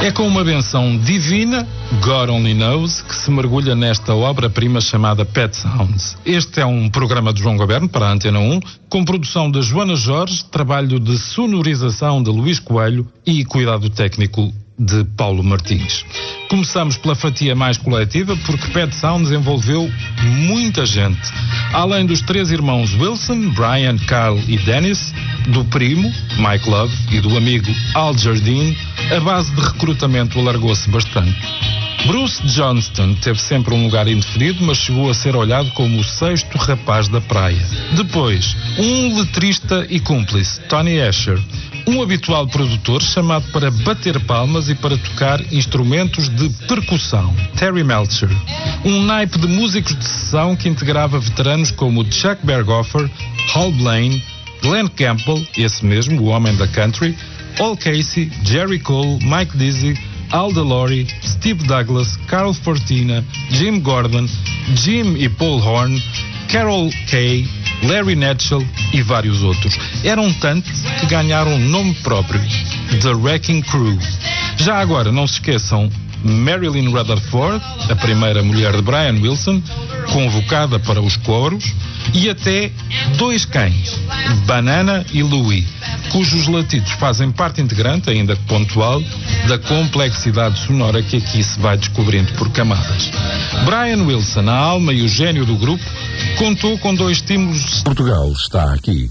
É com uma benção divina, God Only Knows, que se mergulha nesta obra-prima chamada Pet Sounds. Este é um programa de João Goberno para a Antena 1, com produção de Joana Jorge, trabalho de sonorização de Luís Coelho e cuidado técnico de Paulo Martins. Começamos pela fatia mais coletiva, porque Pet Sounds envolveu muita gente. Além dos três irmãos Wilson, Brian, Carl e Dennis, do primo, Mike Love, e do amigo Al Jardine, a base de recrutamento alargou-se bastante. Bruce Johnston teve sempre um lugar indefinido, mas chegou a ser olhado como o sexto rapaz da praia. Depois, um letrista e cúmplice, Tony Asher, um habitual produtor chamado para bater palmas e para tocar instrumentos de percussão, Terry Melcher, um naipe de músicos de sessão que integrava veteranos como Chuck Berghofer, Hal Blaine, Glenn Campbell, esse mesmo, o homem da country, Al Casey, Jerry Cole, Mike Dizzy, Al DeLore, Steve Douglas, Carl Fortina, Jim Gordon, Jim e Paul Horn, Carol Kay, Larry Netchell e vários outros. Eram tantos que ganharam um nome próprio, The Wrecking Crew. Já agora, não se esqueçam, Marilyn Rutherford, a primeira mulher de Brian Wilson, convocada para os coros, e até dois cães, Banana e Louie, cujos latidos fazem parte integrante, ainda que pontual, da complexidade sonora que aqui se vai descobrindo por camadas. Brian Wilson, a alma e o gênio do grupo, contou com dois estímulos. Portugal está aqui.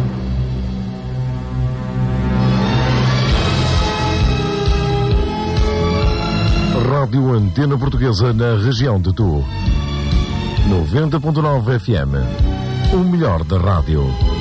Rádio Antena Portuguesa na região de Tu. 90.9 FM. O melhor da rádio.